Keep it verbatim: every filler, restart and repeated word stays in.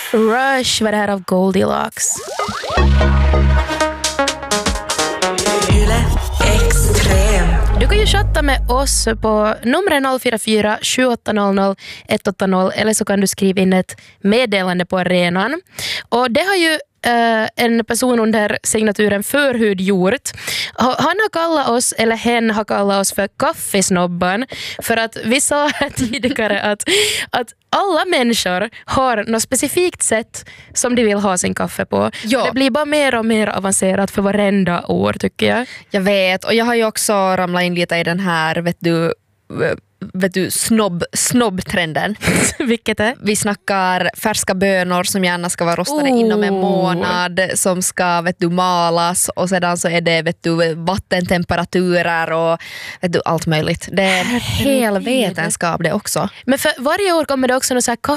Rush var det här av Goldilocks. Yle Extrem. Du kan ju chatta med oss på nummer noll fyra fyra sju åtta noll noll ett åtta noll eller så kan du skriva in ett meddelande på arenan. Och det har ju Uh, en person under signaturen Förhud gjort. Han har kallat oss, eller hen har kallat oss för kaffesnobban, för att vi sa här tidigare att, att alla människor har något specifikt sätt som de vill ha sin kaffe på. Ja. Det blir bara mer och mer avancerat för varenda år, tycker jag. Jag vet, och jag har ju också ramlat in lite i den här, vet du, vet du snobb, snobbtrenden. Vilket är? Vi snackar färska bönor som gärna ska vara rostade Oh. inom en månad, som ska, vet du, malas, och sedan så är det, vet du, vattentemperaturer och, vet du, allt möjligt. Det är en hel vetenskap det också. Men för varje år kommer det också någon så här